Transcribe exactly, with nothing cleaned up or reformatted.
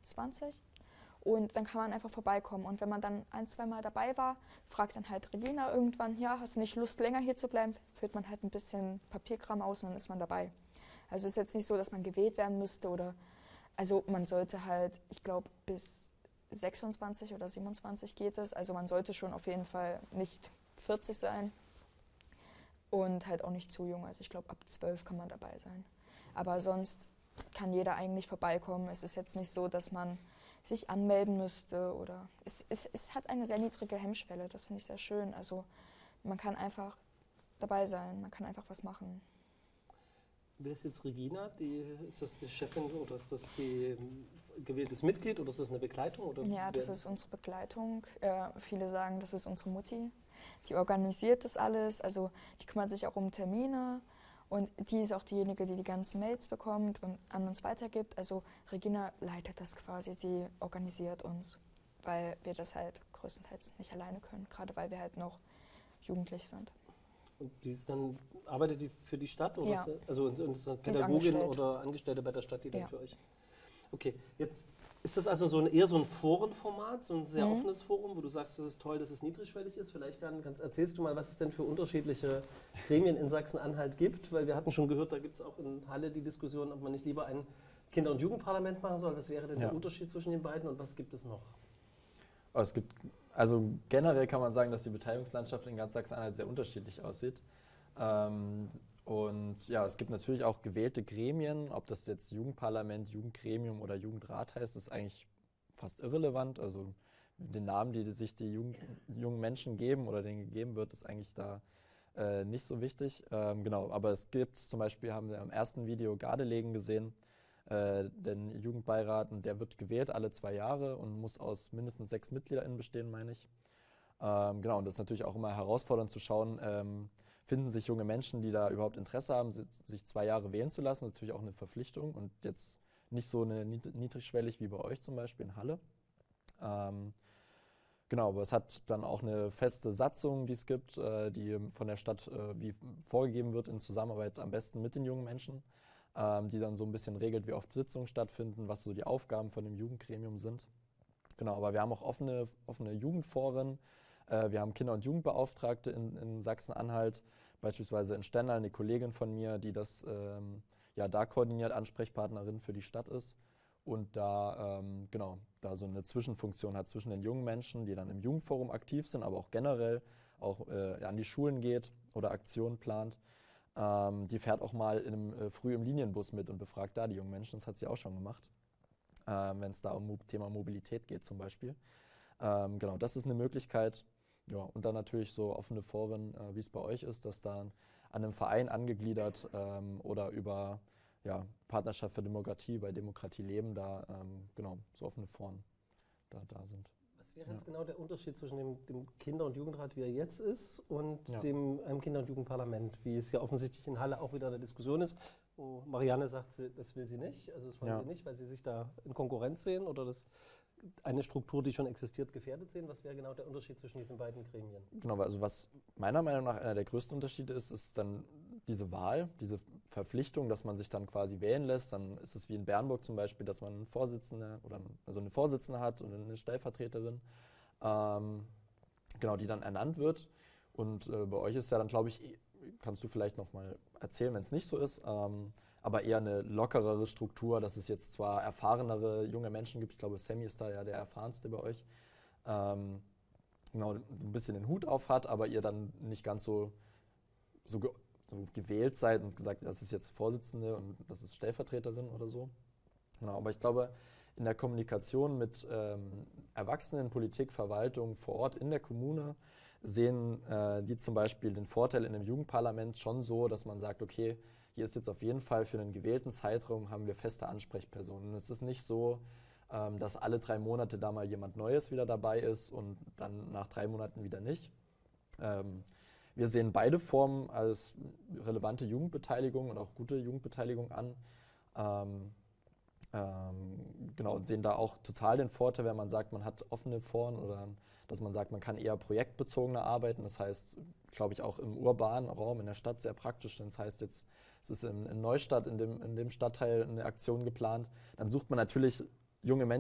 zwanzig. Und dann kann man einfach vorbeikommen. Und wenn man dann ein, zwei Mal dabei war, fragt dann halt Regina irgendwann, ja, hast du nicht Lust, länger hier zu bleiben? Füllt man halt ein bisschen Papierkram aus und dann ist man dabei. Also es ist jetzt nicht so, dass man gewählt werden müsste oder, also man sollte halt, ich glaube, bis sechsundzwanzig oder siebenundzwanzig geht es. Also man sollte schon auf jeden Fall nicht vierzig sein und halt auch nicht zu jung. Also ich glaube, ab zwölf kann man dabei sein. Aber sonst kann jeder eigentlich vorbeikommen. Es ist jetzt nicht so, dass man sich anmelden müsste oder es, es, es hat eine sehr niedrige Hemmschwelle, das finde ich sehr schön. Also man kann einfach dabei sein, man kann einfach was machen. Wer ist jetzt Regina? Die, ist das die Chefin oder ist das die gewähltes Mitglied oder ist das eine Begleitung? Oder ja, das ist unsere Begleitung. Äh, viele sagen, das ist unsere Mutti. Die organisiert das alles, also die kümmert sich auch um Termine. Und die ist auch diejenige, die die ganzen Mails bekommt und an uns weitergibt. Also Regina leitet das quasi, sie organisiert uns, weil wir das halt größtenteils nicht alleine können, gerade weil wir halt noch jugendlich sind. Und die ist dann, arbeitet die für die Stadt? Oder ja. ist, also und ist eine Pädagogin oder Angestellte bei der Stadt, die dann ja. für euch? Okay, jetzt ist das also so ein, eher so ein Forenformat, so ein sehr mhm. offenes Forum, wo du sagst, das ist toll, dass es niedrigschwellig ist. Vielleicht dann kannst, erzählst du mal, was es denn für unterschiedliche Gremien in Sachsen-Anhalt gibt, weil wir hatten schon gehört, da gibt es auch in Halle die Diskussion, ob man nicht lieber ein Kinder- und Jugendparlament machen soll. Was wäre denn ja. der Unterschied zwischen den beiden und was gibt es noch? Es gibt, also generell kann man sagen, dass die Beteiligungslandschaft in ganz Sachsen-Anhalt sehr unterschiedlich aussieht. Ähm, Und ja, es gibt natürlich auch gewählte Gremien, ob das jetzt Jugendparlament, Jugendgremium oder Jugendrat heißt, ist eigentlich fast irrelevant. Also den Namen, die sich die Jugend, jungen Menschen geben oder denen gegeben wird, ist eigentlich da äh, nicht so wichtig. Ähm, genau, aber es gibt zum Beispiel, haben wir im ersten Video Gardelegen gesehen, äh, den Jugendbeirat, und der wird gewählt alle zwei Jahre und muss aus mindestens sechs MitgliederInnen bestehen, meine ich. Ähm, genau, und das ist natürlich auch immer herausfordernd zu schauen, ähm, finden sich junge Menschen, die da überhaupt Interesse haben, sich zwei Jahre wählen zu lassen. Das ist natürlich auch eine Verpflichtung und jetzt nicht so eine niedrigschwellig wie bei euch zum Beispiel in Halle. Ähm, genau, aber es hat dann auch eine feste Satzung, die es gibt, äh, die von der Stadt äh, wie vorgegeben wird in Zusammenarbeit am besten mit den jungen Menschen, ähm, die dann so ein bisschen regelt, wie oft Sitzungen stattfinden, was so die Aufgaben von dem Jugendgremium sind. Genau, aber wir haben auch offene, offene Jugendforen. Wir haben Kinder- und Jugendbeauftragte in, in Sachsen-Anhalt, beispielsweise in Stendal, eine Kollegin von mir, die das ähm, ja, da koordiniert, Ansprechpartnerin für die Stadt ist und da, ähm, genau, da so eine Zwischenfunktion hat zwischen den jungen Menschen, die dann im Jugendforum aktiv sind, aber auch generell auch äh, an die Schulen geht oder Aktionen plant. Ähm, die fährt auch mal in einem, äh, früh im Linienbus mit und befragt da die jungen Menschen, das hat sie auch schon gemacht, äh, wenn es da um Thema Mobilität geht zum Beispiel. Ähm, genau, das ist eine Möglichkeit. Ja, und dann natürlich so offene Foren, äh, wie es bei euch ist, dass da an einem Verein angegliedert ähm, oder über ja, Partnerschaft für Demokratie, bei Demokratie leben, da ähm, genau so offene Foren da, da sind. Was wäre jetzt ja. genau der Unterschied zwischen dem, dem Kinder- und Jugendrat, wie er jetzt ist, und ja. dem einem Kinder- und Jugendparlament, wie es ja offensichtlich in Halle auch wieder eine Diskussion ist, wo Marianne sagt, das will sie nicht, also das wollen ja. sie nicht, weil sie sich da in Konkurrenz sehen oder das eine Struktur, die schon existiert, gefährdet sehen. Was wäre genau der Unterschied zwischen diesen beiden Gremien? Genau, also was meiner Meinung nach einer der größten Unterschiede ist, ist dann diese Wahl, diese Verpflichtung, dass man sich dann quasi wählen lässt. Dann ist es wie in Bernburg zum Beispiel, dass man einen Vorsitzenden oder also eine Vorsitzende hat und eine Stellvertreterin, ähm, genau, die dann ernannt wird. Und äh, bei euch ist ja dann, glaube ich, kannst du vielleicht noch mal erzählen, wenn es nicht so ist, ähm, aber eher eine lockerere Struktur, dass es jetzt zwar erfahrenere junge Menschen gibt, ich glaube, Sammy ist da ja der erfahrenste bei euch, ähm, genau, ein bisschen den Hut auf hat, aber ihr dann nicht ganz so, so, ge so gewählt seid und gesagt, das ist jetzt Vorsitzende und das ist Stellvertreterin oder so. Genau, aber ich glaube, in der Kommunikation mit ähm, Erwachsenen, Politik, Verwaltung vor Ort in der Kommune sehen äh, die zum Beispiel den Vorteil in einem Jugendparlament schon so, dass man sagt, okay, hier ist jetzt auf jeden Fall für einen gewählten Zeitraum haben wir feste Ansprechpersonen. Es ist nicht so, ähm, dass alle drei Monate da mal jemand Neues wieder dabei ist und dann nach drei Monaten wieder nicht. Ähm, wir sehen beide Formen als relevante Jugendbeteiligung und auch gute Jugendbeteiligung an. Ähm, Ähm, genau, und sehen da auch total den Vorteil, wenn man sagt, man hat offene Foren oder dass man sagt, man kann eher projektbezogener arbeiten. Das heißt, glaube ich, auch im urbanen Raum, in der Stadt sehr praktisch. Das heißt jetzt, es ist in, in Neustadt, in dem, in dem Stadtteil eine Aktion geplant. Dann sucht man natürlich junge Menschen,